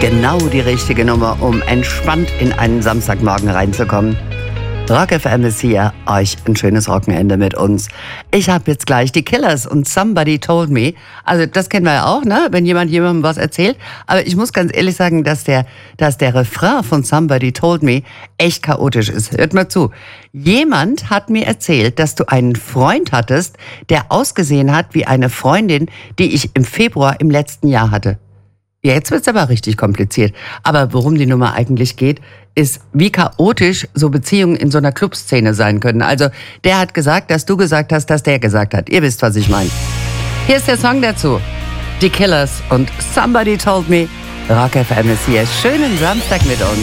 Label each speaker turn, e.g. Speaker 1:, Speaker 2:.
Speaker 1: Genau die richtige Nummer, um entspannt in einen Samstagmorgen reinzukommen. Rock FM ist hier, euch ein schönes Wochenende mit uns. Ich habe jetzt gleich die Killers und Somebody Told Me. Also das kennen wir ja auch, ne? Wenn jemand jemandem was erzählt. Aber ich muss ganz ehrlich sagen, dass der Refrain von Somebody Told Me echt chaotisch ist. Hört mal zu. Jemand hat mir erzählt, dass du einen Freund hattest, der ausgesehen hat wie eine Freundin, die ich im Februar im letzten Jahr hatte. Ja, jetzt wird's aber richtig kompliziert. Aber worum die Nummer eigentlich geht, ist, wie chaotisch so Beziehungen in so einer Clubszene sein können. Also, der hat gesagt, dass du gesagt hast, dass der gesagt hat. Ihr wisst, was ich meine. Hier ist der Song dazu. Die Killers und Somebody Told Me. Rock FM ist hier. Schönen Samstag mit uns.